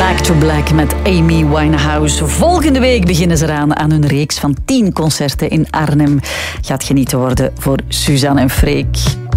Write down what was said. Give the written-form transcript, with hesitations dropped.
Back to Black met Amy Winehouse. Volgende week beginnen ze eraan aan hun reeks van 10 concerten in Arnhem. Gaat genieten worden voor Suzanne en Freek.